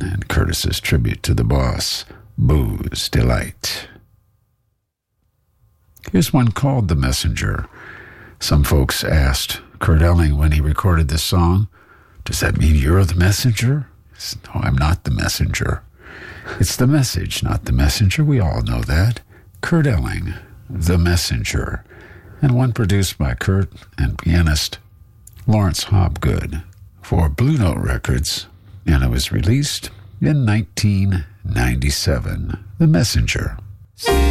and Curtis's tribute to the boss, Booze Delight. Here's one called The Messenger. Some folks asked Kurt Elling when he recorded this song, "Does that mean you're the messenger?" No, I'm not the messenger. It's the message, not the messenger. We all know that. Kurt Elling, The Messenger, and one produced by Kurt and pianist Lawrence Hobgood for Blue Note Records, and it was released in 1997. The Messenger.